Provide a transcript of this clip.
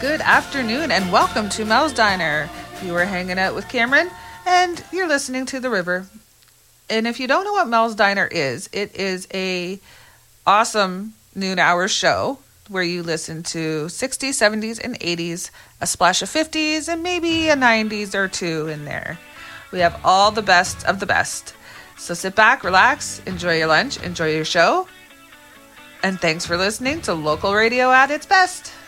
good afternoon, and welcome to Mel's Diner. You are hanging out with Cameron, and you're listening to The River. And if you don't know what Mel's Diner is, it is a awesome noon hour show where you listen to 60s, 70s, and 80s, a splash of 50s, and maybe a 90s or two in there. We have all the best of the best. So sit back, relax, enjoy your lunch, enjoy your show, and thanks for listening to local radio at its best.